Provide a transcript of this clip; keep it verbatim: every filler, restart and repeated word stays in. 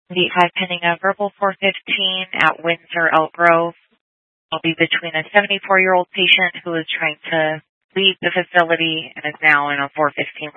The five pending a verbal four fifteen at Windsor Elk Grove. Will be between a seventy-four-year-old patient who is trying to leave the facility and is now in a four fifteen